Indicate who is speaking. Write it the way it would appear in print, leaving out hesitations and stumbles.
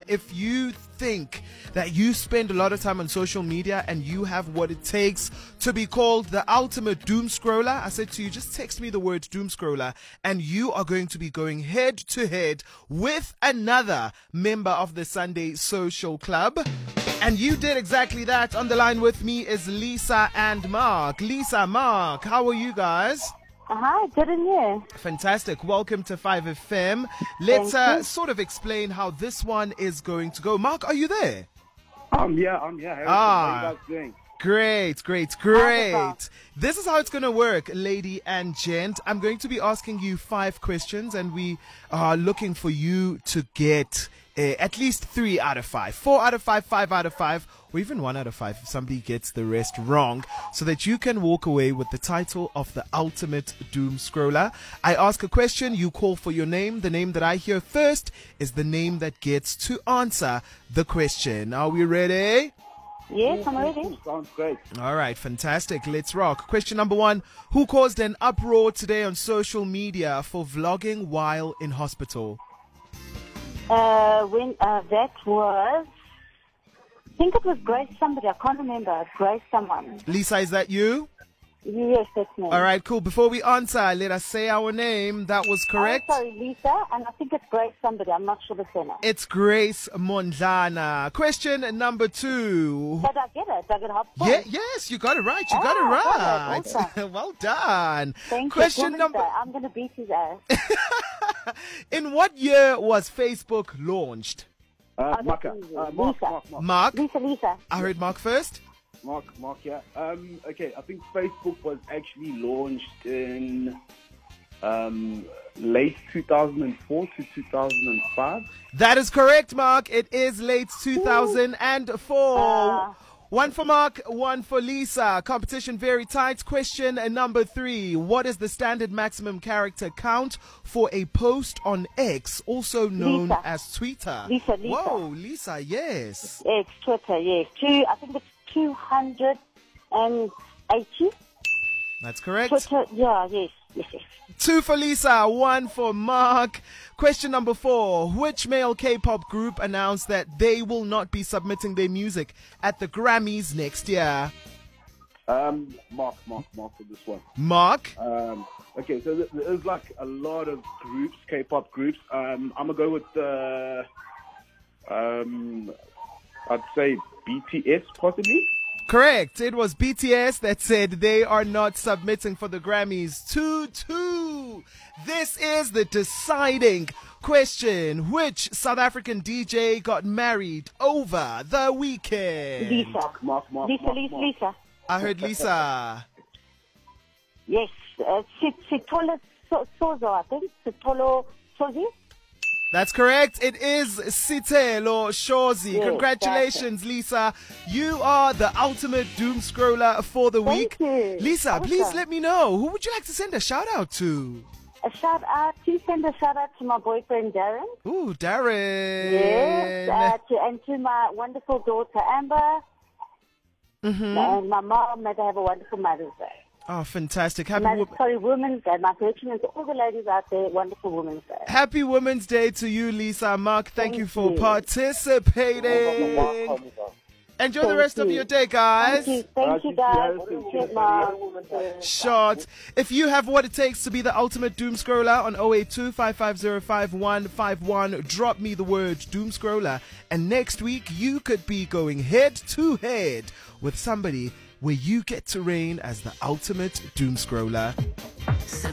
Speaker 1: if you think that you spend a lot of time on social media and you have what it takes to be called the ultimate doom scroller, I said to you, just text me the word doom scroller and you are going to be going head to head with another member of the Sunday Social Club. And you did exactly that. On the line with me is Lisa and Mark. Lisa, Mark, how are you guys?
Speaker 2: Hi, good in you.
Speaker 1: Fantastic. Welcome to 5FM. Let's sort of explain how this one is going to go. Mark, are you there?
Speaker 3: I'm here. How are you guys doing?
Speaker 1: Great. This is how it's going to work, lady and gent. I'm going to be asking you 5 questions and we are looking for you to get at least 3 out of 5, 4 out of 5, 5 out of 5, or even 1 out of 5 if somebody gets the rest wrong, so that you can walk away with the title of the ultimate doom scroller. I ask a question, you call for your name. The name that I hear first is the name that gets to answer the question. Are we ready?
Speaker 2: Yes, I'm ready.
Speaker 3: Sounds great.
Speaker 1: All right, fantastic. Let's rock. Question number 1. Who caused an uproar today on social media for vlogging while in hospital?
Speaker 2: When that was, I think it was Grace somebody. I can't remember. Grace someone.
Speaker 1: Lisa, is that you?
Speaker 2: Yes, that's me.
Speaker 1: All right, cool. Before we answer, let us say our name. That was correct.
Speaker 2: Oh, sorry, Lisa, and I think it's Grace somebody. I'm not sure the surname.
Speaker 1: It's Grace Mondlana. Question number 2.
Speaker 2: Did I get it? Did I get half point?
Speaker 1: Yes, you got it right. You got it right.
Speaker 2: Awesome.
Speaker 1: Well done.
Speaker 2: Thank
Speaker 1: Question
Speaker 2: you.
Speaker 1: number.
Speaker 2: I'm going to beat his ass.
Speaker 1: In what year was Facebook launched?
Speaker 3: Mark.
Speaker 2: Lisa.
Speaker 1: I heard Mark first.
Speaker 3: Mark, yeah. Okay, I think Facebook was actually launched in late 2004 to 2005.
Speaker 1: That is correct, Mark. It is late 2004. 1 for Mark, 1 for Lisa. Competition very tight. Question number 3. What is the standard maximum character count for a post on X, also known as Twitter?
Speaker 2: Lisa.
Speaker 1: Whoa, Lisa, yes.
Speaker 2: It's Twitter, yes. I think it's 280.
Speaker 1: That's correct.
Speaker 2: Twitter, yes.
Speaker 1: 2 for Lisa, 1 for Mark. Question number 4. Which male K-pop group announced that they will not be submitting their music at the Grammys next year?
Speaker 3: Mark for this one.
Speaker 1: Mark?
Speaker 3: Okay, so there's like a lot of groups, K-pop groups. I'm gonna go with I'd say BTS possibly.
Speaker 1: Correct. It was BTS that said they are not submitting for the Grammys. 2-2. This is the deciding question. Which South African DJ got married over the weekend?
Speaker 2: Lisa. Lisa.
Speaker 1: I heard Lisa.
Speaker 2: Yes. Sitolo Sozo, I think. Sitolo Sozi.
Speaker 1: That's correct. It is Sitelo Shozi.
Speaker 2: Yes,
Speaker 1: congratulations, Lisa. You are the ultimate doom scroller for the week.
Speaker 2: Thank you.
Speaker 1: Lisa,
Speaker 2: Awesome.
Speaker 1: Please let me know. Who would you like to send a shout out to?
Speaker 2: Please send a shout out to my boyfriend, Darren.
Speaker 1: Ooh, Darren.
Speaker 2: Yes. And to my wonderful daughter, Amber.
Speaker 1: Mm-hmm.
Speaker 2: And my mom, may they have a wonderful Mother's Day.
Speaker 1: Oh, fantastic.
Speaker 2: Women's Day. My congratulations to all the ladies out there. Wonderful Women's Day.
Speaker 1: Happy Women's Day to you, Lisa. Mark, thank you for participating. Enjoy the rest of your day, guys.
Speaker 2: Thank you, guys.
Speaker 1: Short. If you have what it takes to be the ultimate doom scroller on 082-550-5151, drop me the word doom scroller. And next week, you could be going head to head with somebody where you get to reign as the ultimate doom scroller.